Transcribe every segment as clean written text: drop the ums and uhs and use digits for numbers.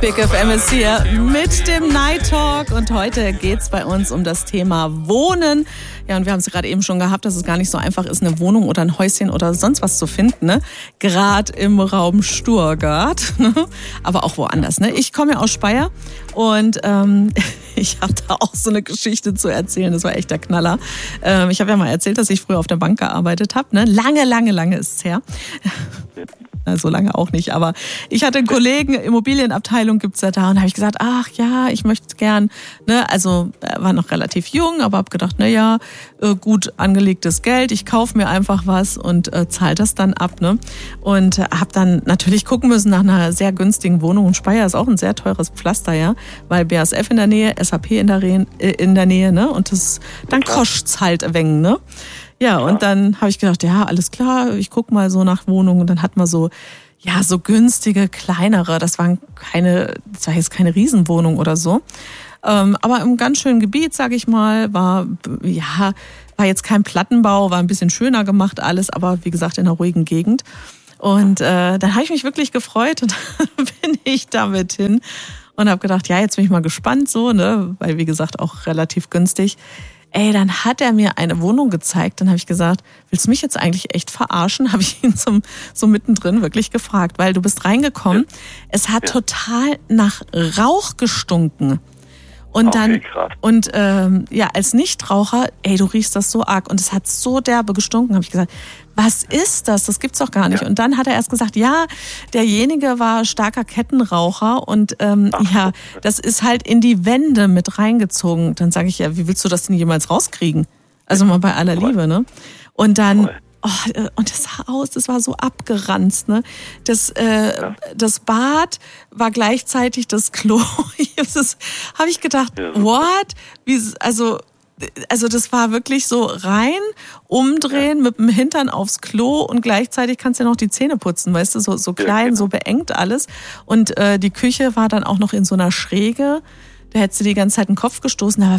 Big FM ist hier mit dem Night Talk und heute geht's bei uns um das Thema Wohnen. Ja, und wir haben es gerade eben schon gehabt, dass es gar nicht so einfach ist, eine Wohnung oder ein Häuschen oder sonst was zu finden, ne? Gerade im Raum Stuttgart, ne? Aber auch woanders, ne? Ich komme ja aus Speyer und ich habe da auch so eine Geschichte zu erzählen, das war echt der Knaller. Ich habe ja mal erzählt, dass ich früher auf der Bank gearbeitet habe, ne? Lange ist es her. So lange auch nicht, aber ich hatte einen Kollegen, Immobilienabteilung gibt's ja da und habe ich gesagt, ach ja, ich möchte gern, ne, also er war noch relativ jung, aber habe gedacht, na ja, gut angelegtes Geld, ich kaufe mir einfach was und zahle das dann ab, ne, und habe dann natürlich gucken müssen nach einer sehr günstigen Wohnung und Speyer ist auch ein sehr teures Pflaster, ja, weil BASF in der Nähe, SAP in der Nähe, ne, und das dann kostet's halt ein wenig, ne. Ja, und dann habe ich gedacht, ja, alles klar, ich guck mal so nach Wohnungen und dann hat man so, ja, so günstige, kleinere, das war jetzt keine Riesenwohnung oder so, aber im ganz schönen Gebiet, sag ich mal, war jetzt kein Plattenbau, war ein bisschen schöner gemacht alles, aber wie gesagt in einer ruhigen Gegend. Und dann habe ich mich wirklich gefreut und dann bin ich damit hin und habe gedacht, ja, jetzt bin ich mal gespannt so, ne, weil wie gesagt auch relativ günstig. Ey, dann hat er mir eine Wohnung gezeigt. Dann habe ich gesagt, willst du mich jetzt eigentlich echt verarschen? Habe ich ihn so mittendrin wirklich gefragt, weil du bist reingekommen. Ja. Es hat total nach Rauch gestunken. Und dann, krass. Und als Nichtraucher, ey, du riechst das so arg und es hat so derbe gestunken, habe ich gesagt, was ist das? Das gibt's doch gar nicht. Ja. Und dann hat er erst gesagt, ja, derjenige war starker Kettenraucher und das ist halt in die Wände mit reingezogen. Dann sage ich, ja, wie willst du das denn jemals rauskriegen? Also mal bei aller Liebe, ne? Und dann und das sah aus, das war so abgeranzt, ne? Das Bad war gleichzeitig das Klo. Das habe ich gedacht, what? Also das war wirklich so rein, umdrehen, mit dem Hintern aufs Klo und gleichzeitig kannst du ja noch die Zähne putzen, weißt du, so klein, so beengt alles. Und die Küche war dann auch noch in so einer Schräge. Da hättest du die ganze Zeit den Kopf gestoßen. Aber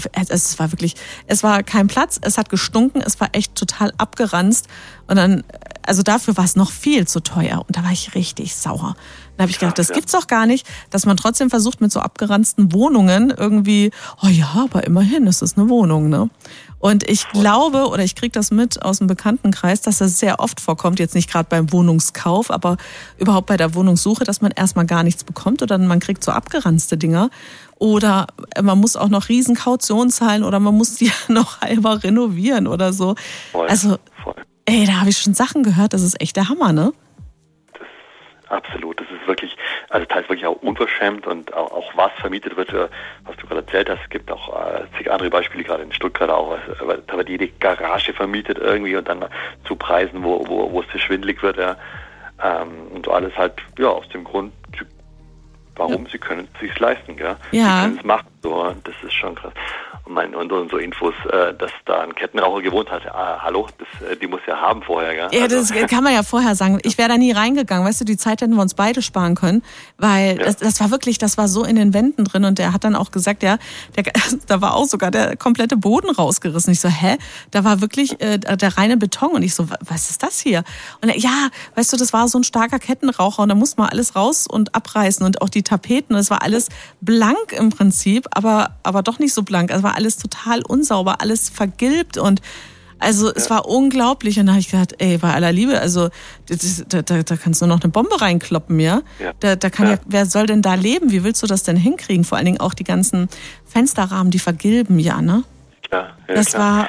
es war kein Platz, es hat gestunken, es war echt total abgeranzt. Und dann, also dafür war es noch viel zu teuer. Und da war ich richtig sauer. Dann habe ich gedacht, das gibt's doch gar nicht, dass man trotzdem versucht mit so abgeranzten Wohnungen irgendwie, oh ja, aber immerhin ist es eine Wohnung, ne? Und ich glaube, oder ich kriege das mit aus dem Bekanntenkreis, dass das sehr oft vorkommt, jetzt nicht gerade beim Wohnungskauf, aber überhaupt bei der Wohnungssuche, dass man erstmal gar nichts bekommt oder man kriegt so abgeranzte Dinger. Oder man muss auch noch riesen Kaution zahlen oder man muss die noch halber renovieren oder so. Voll. Ey, da habe ich schon Sachen gehört, das ist echt der Hammer, ne? Absolut, das ist wirklich, also teils wirklich auch unverschämt und auch was vermietet wird, was du gerade erzählt hast. Es gibt auch zig andere Beispiele, gerade in Stuttgart auch, da wird jede Garage vermietet irgendwie und dann zu Preisen, wo es zu schwindelig wird, ja. Und alles halt, ja, aus dem Grund, warum sie können es sich leisten, gell? Ja. Sie können es machen, so, das ist schon krass. Und so Infos, dass da ein Kettenraucher gewohnt hat. Hallo, die muss ja haben vorher, gell? Ja, das kann man ja vorher sagen. Ich wäre da nie reingegangen, weißt du, die Zeit hätten wir uns beide sparen können, weil das war wirklich, das war so in den Wänden drin und der hat dann auch gesagt, ja, da war auch sogar der komplette Boden rausgerissen. Ich so, da war wirklich der reine Beton und ich so, was ist das hier? Und ja, weißt du, das war so ein starker Kettenraucher und da musste man alles raus und abreißen und auch die Tapeten, das war alles blank im Prinzip, aber doch nicht so blank. Es war alles total unsauber, alles vergilbt und also es war unglaublich. Und da habe ich gedacht, ey, bei aller Liebe, also da kannst du noch eine Bombe reinkloppen, ja? Da kann wer soll denn da leben? Wie willst du das denn hinkriegen? Vor allen Dingen auch die ganzen Fensterrahmen, die vergilben, ja, ne? Das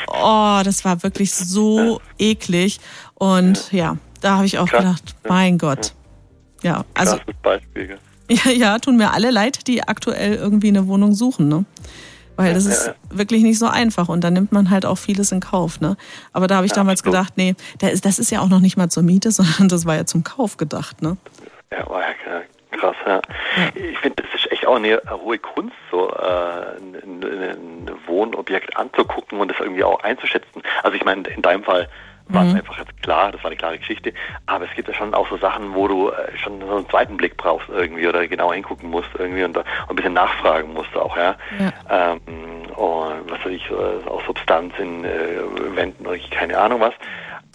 war wirklich so eklig. Und da habe ich auch gedacht, mein Gott. Ja, also Beispiel, ja, tun mir alle leid, die aktuell irgendwie eine Wohnung suchen, ne? Weil das ist wirklich nicht so einfach und da nimmt man halt auch vieles in Kauf, ne? Aber da habe ich damals gedacht, nee, das ist ja auch noch nicht mal zur Miete, sondern das war ja zum Kauf gedacht, ne? Ja, war ja krass, ja. Ich finde, das ist echt auch eine hohe Kunst, so ein Wohnobjekt anzugucken und das irgendwie auch einzuschätzen. Also ich meine, in deinem Fall war es einfach jetzt klar, das war eine klare Geschichte, aber es gibt ja schon auch so Sachen, wo du schon so einen zweiten Blick brauchst irgendwie oder genauer hingucken musst irgendwie und ein bisschen nachfragen musst auch, ja. Und was weiß ich, auch Substanz in Wänden oder keine Ahnung was.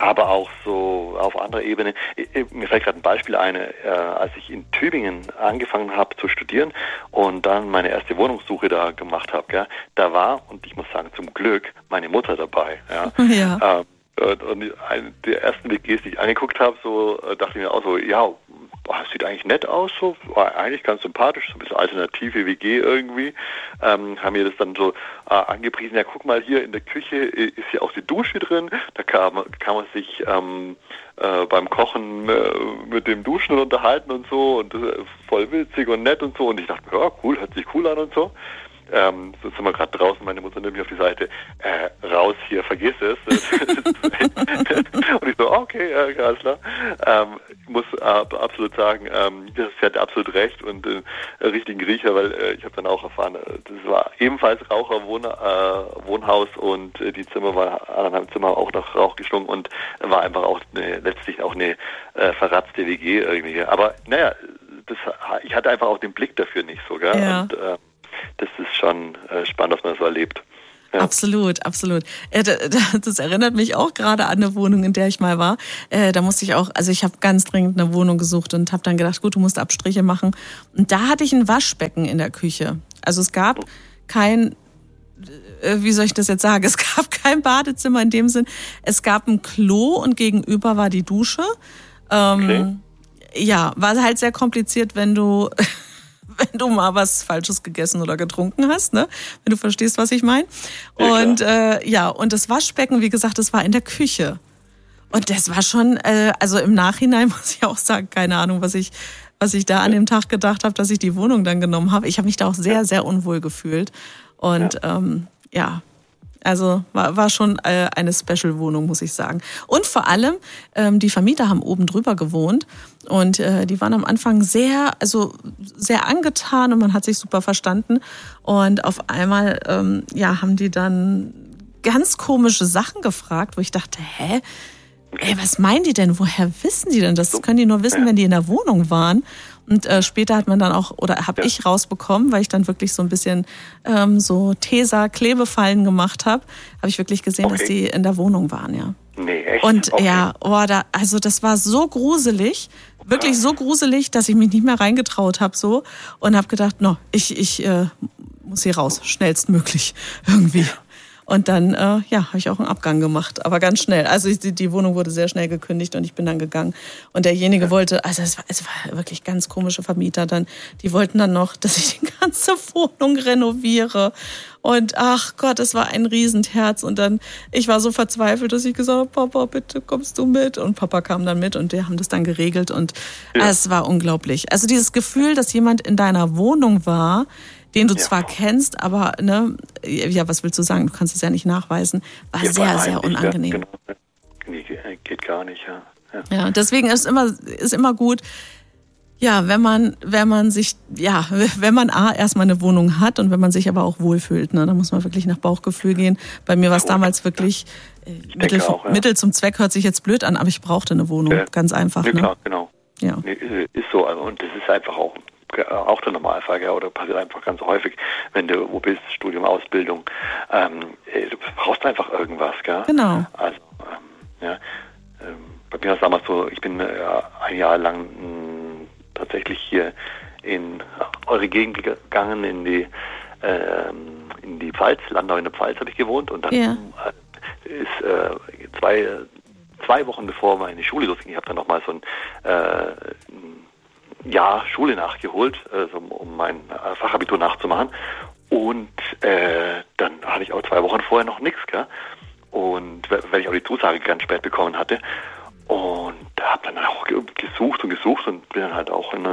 Aber auch so auf anderer Ebene. Mir fällt gerade ein Beispiel ein, als ich in Tübingen angefangen habe zu studieren und dann meine erste Wohnungssuche da gemacht habe, gell, da war, und ich muss sagen, zum Glück, meine Mutter dabei. Ja. Ja. Und der ersten WGs, die ich angeguckt habe, so dachte ich mir auch so, ja, sieht eigentlich nett aus, so, war eigentlich ganz sympathisch, so ein bisschen alternative WG irgendwie. Haben mir das dann so angepriesen, ja, guck mal, hier in der Küche ist ja auch die Dusche drin, da kann man sich beim Kochen mit dem Duschen unterhalten und so und voll witzig und nett und so. Und ich dachte, ja, cool, hört sich cool an und so. So sind wir gerade draußen, meine Mutter nimmt mich auf die Seite, raus hier, vergiss es. Und ich so, okay, alles klar. Ich muss absolut sagen, sie hat absolut recht und richtigen Riecher, weil ich habe dann auch erfahren, das war ebenfalls Raucherwohnhaus und die Zimmer war, anderthalb Zimmer auch nach Rauch gestunken und war einfach auch letztlich auch eine verratzte WG irgendwie. Aber naja, ich hatte einfach auch den Blick dafür nicht so, gell? Ja. Und das ist schon spannend, dass man das so erlebt. Ja. Absolut, absolut. Das erinnert mich auch gerade an eine Wohnung, in der ich mal war. Da musste ich auch, also ich habe ganz dringend eine Wohnung gesucht und habe dann gedacht, gut, du musst Abstriche machen. Und da hatte ich ein Waschbecken in der Küche. Also es gab kein, wie soll ich das jetzt sagen, es gab kein Badezimmer in dem Sinn. Es gab ein Klo und gegenüber war die Dusche. Okay. Ja, war halt sehr kompliziert, wenn du mal was Falsches gegessen oder getrunken hast, ne? Wenn du verstehst, was ich meine. Und und das Waschbecken, wie gesagt, das war in der Küche. Und das war schon, also im Nachhinein muss ich auch sagen, keine Ahnung, was ich da an dem Tag gedacht habe, dass ich die Wohnung dann genommen habe. Ich habe mich da auch sehr, sehr unwohl gefühlt. Und also war schon eine Special-Wohnung, muss ich sagen. Und vor allem, die Vermieter haben oben drüber gewohnt und die waren am Anfang sehr angetan und man hat sich super verstanden. Und auf einmal, haben die dann ganz komische Sachen gefragt, wo ich dachte, was meinen die denn? Woher wissen die denn das? Das können die nur wissen, wenn die in der Wohnung waren. Und später hat man dann auch, oder habe ich rausbekommen, weil ich dann wirklich so ein bisschen so Tesa-Klebefallen gemacht habe, habe ich wirklich gesehen, dass die in der Wohnung waren, ja. Nee, echt? Und also das war so gruselig, wirklich so gruselig, dass ich mich nicht mehr reingetraut habe so und habe gedacht, ich muss hier raus, schnellstmöglich irgendwie. Und dann, habe ich auch einen Abgang gemacht, aber ganz schnell. Also die Wohnung wurde sehr schnell gekündigt und ich bin dann gegangen. Und derjenige wollte, also es war wirklich ganz komische Vermieter dann, die wollten dann noch, dass ich die ganze Wohnung renoviere. Und ach Gott, es war ein Riesenherz. Und dann, ich war so verzweifelt, dass ich gesagt habe, Papa, bitte kommst du mit. Und Papa kam dann mit und die haben das dann geregelt. Und es war unglaublich. Also dieses Gefühl, dass jemand in deiner Wohnung war, den du zwar kennst, aber was willst du sagen? Du kannst es ja nicht nachweisen. War sehr, sehr unangenehm. Genau. Nee, geht gar nicht, Ja, deswegen ist immer gut, wenn man erstmal eine Wohnung hat und wenn man sich aber auch wohlfühlt, ne, dann muss man wirklich nach Bauchgefühl gehen. Bei mir war es damals wirklich Mittel zum Zweck, hört sich jetzt blöd an, aber ich brauchte eine Wohnung, ganz einfach. Ja, klar, genau. Ja. Nee, ist so, also, und das ist einfach auch der Normalfall, oder passiert einfach ganz häufig, wenn du wo bist, Studium, Ausbildung, du brauchst einfach irgendwas, gell? Genau. Also, bei mir war es damals so, ich bin ein Jahr lang tatsächlich hier in eure Gegend gegangen, in die Pfalz, Landau in der Pfalz habe ich gewohnt und dann ist zwei Wochen bevor meine Schule losging, ich habe dann nochmal so ein Schule nachgeholt, um mein Fachabitur nachzumachen. Und dann hatte ich auch 2 Wochen vorher noch nichts, gell? Und weil ich auch die Zusage ganz spät bekommen hatte. Und habe dann auch gesucht und bin dann halt auch in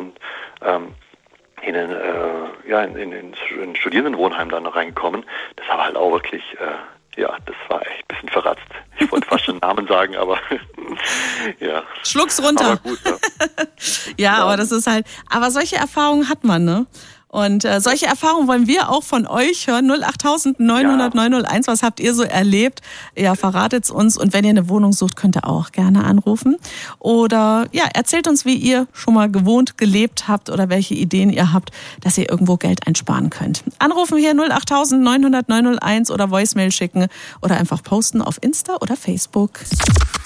ein Studierendenwohnheim dann reingekommen. Das war halt auch wirklich, das war echt ein bisschen verratzt. Ich wollte fast schon Namen sagen, aber ja. Schluck's runter. Aber gut, aber das ist halt, aber solche Erfahrungen hat man, ne? Und solche Erfahrungen wollen wir auch von euch hören. 08000 900 901. Was habt ihr so erlebt? Ja, verratet's uns. Und wenn ihr eine Wohnung sucht, könnt ihr auch gerne anrufen. Oder erzählt uns, wie ihr schon mal gewohnt, gelebt habt oder welche Ideen ihr habt, dass ihr irgendwo Geld einsparen könnt. Anrufen hier 08000 900 901 oder Voicemail schicken oder einfach posten auf Insta oder Facebook.